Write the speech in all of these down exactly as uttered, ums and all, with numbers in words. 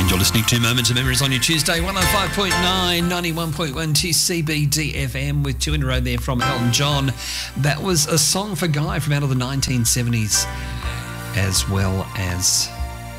You're listening to Moments of Memories on your Tuesday, one oh five point nine, ninety-one point one to C B D F M with two in a row there from Elton John. That was a song for Guy from out of the nineteen seventies, as well as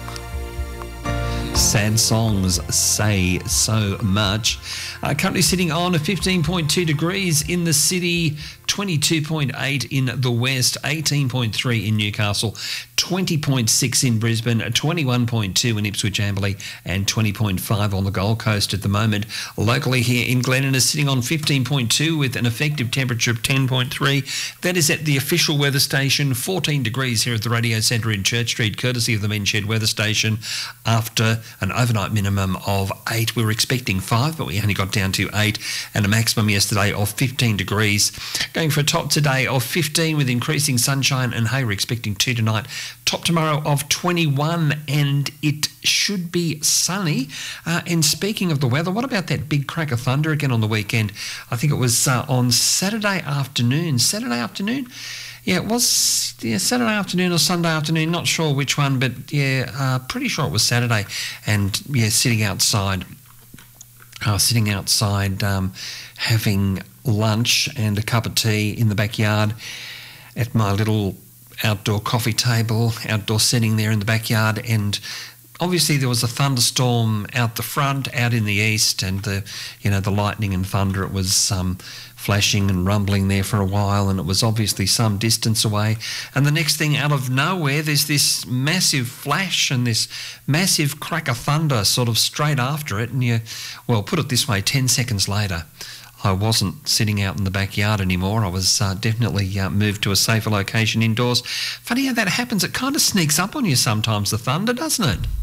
Sad Songs Say So Much. Uh, currently sitting on fifteen point two degrees in the city, twenty-two point eight in the west, eighteen point three in Newcastle, twenty point six in Brisbane, twenty-one point two in Ipswich Amberley, and twenty point five on the Gold Coast at the moment. Locally here in Glennon is sitting on fifteen point two with an effective temperature of ten point three. That is at the official weather station, fourteen degrees here at the Radio Centre in Church Street, courtesy of the Men's Shed Weather Station, after an overnight minimum of eight. We were expecting five, but we only got down to eight, and a maximum yesterday of fifteen degrees. Going for a top today of fifteen with increasing sunshine and hay. We're expecting two tonight. Top tomorrow of twenty-one, and it should be sunny. Uh, and speaking of the weather, what about that big crack of thunder again on the weekend? I think it was uh, on Saturday afternoon. Saturday afternoon? Yeah, it was yeah, Saturday afternoon or Sunday afternoon, not sure which one, but yeah, uh, pretty sure it was Saturday. And yeah, sitting outside, uh, sitting outside um, having lunch and a cup of tea in the backyard at my little outdoor coffee table, outdoor setting there in the backyard, and obviously there was a thunderstorm out the front, out in the east, and the you know the lightning and thunder, it was um, flashing and rumbling there for a while, and it was obviously some distance away. And the next thing, out of nowhere, there's this massive flash and this massive crack of thunder sort of straight after it, and you, well, put it this way, ten seconds later, I wasn't sitting out in the backyard anymore. I was uh, definitely uh, moved to a safer location indoors. Funny how that happens. It kind of sneaks up on you sometimes, the thunder, doesn't it?